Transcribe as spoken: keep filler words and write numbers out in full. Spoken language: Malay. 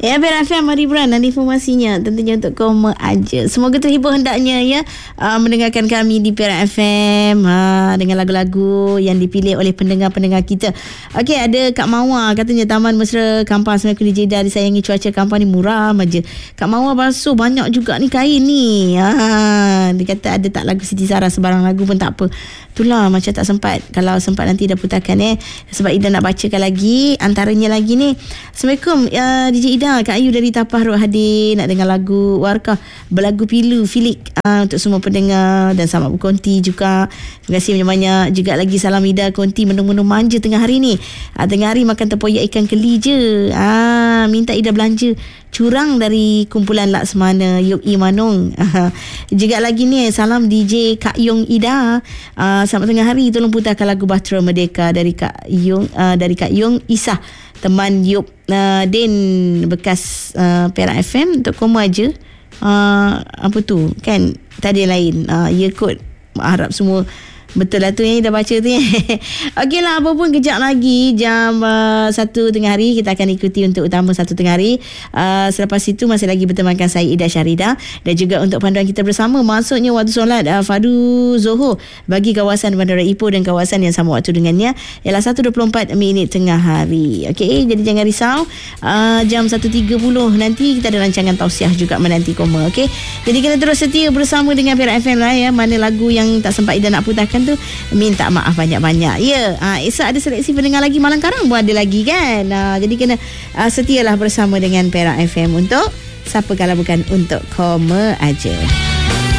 Ya, Perak F M, mari Bran, dan informasinya tentunya untuk koma aja. Semoga terhibur hendaknya ya uh, mendengarkan kami di Perak F M uh, dengan lagu-lagu yang dipilih oleh pendengar-pendengar kita. Okey, ada Kak Mawar katanya Taman Mesra Kampung Semangku di Jeddah disayangi cuaca kampung ni muram aja. Kak Mawar basuh banyak juga ni kain ni. Ha, dia kata ada tak lagu Siti Sarah, sebarang lagu pun tak apa. Itulah macam tak sempat. Kalau sempat nanti dah putarkan eh. Sebab Ida nak bacakan lagi. Antaranya lagi ni. Assalamualaikum uh, D J Ida, Kak Ayu dari Tapah Road hadir nak dengar lagu Warkah berlagu Pilu Filik uh, untuk semua pendengar dan selamat berkonti juga. Terima kasih banyak-banyak. Juga lagi salam Ida konti menung-menung manja tengah hari ni. Uh, tengah hari makan tempoyak ikan keli je. Uh, minta Ida belanja curang dari kumpulan Laksamana Yuk I Manung. Uh, juga lagi ni salam D J Kak Yung Ida. Uh, selamat tengah hari, tolong putarkan lagu Bahtera Merdeka dari Kak Yung uh, dari Kak Yung Isah teman Yup uh, Din bekas uh, Perak F M untuk koma aja. Uh, apa tu kan tadi lain uh, ya kot, harap semua betul lah tu yang dah baca tu ya. Okey lah, apa pun kejap lagi jam uh, satu tengah hari kita akan ikuti untuk utama satu tengah hari. Uh, selepas itu masih lagi bertemankan saya Ida Syarida, dan juga untuk panduan kita bersama masuknya waktu solat uh, Fardu Zohor bagi kawasan Bandar Ipoh dan kawasan yang sama waktu dengannya ialah satu dua puluh empat minit tengah hari. Okey, jadi jangan risau, uh, jam satu tiga puluh nanti kita ada rancangan tausiah juga menanti koma. Okey, jadi kena terus setia bersama dengan Perak F M lah ya. Mana lagu yang tak sempat Ida nak putarkan tu, minta maaf banyak-banyak ya. Ha, esok ada seleksi pendengar lagi, malam karang pun ada lagi kan. Ha, jadi kena uh, setialah bersama dengan Perak F M untuk siapa kalau bukan untuk koma aja.